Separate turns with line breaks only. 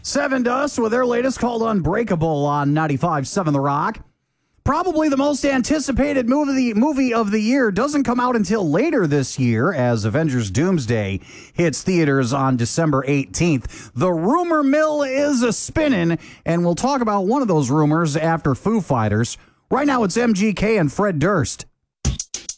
Seven Dust with their latest called Unbreakable on 95.7 The Rock. Probably the most anticipated movie of the year doesn't come out until later this year as Avengers Doomsday hits theaters on December 18th. The rumor mill is a-spinning, and we'll talk about one of those rumors after Foo Fighters. Right now it's MGK and Fred Durst.